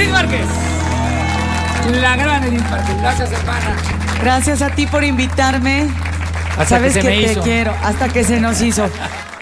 Edith Márquez. La gran Edith Márquez. Gracias, hermana. Gracias a ti por invitarme. Hasta Sabes que se me te hizo. quiero, hasta que se nos hizo.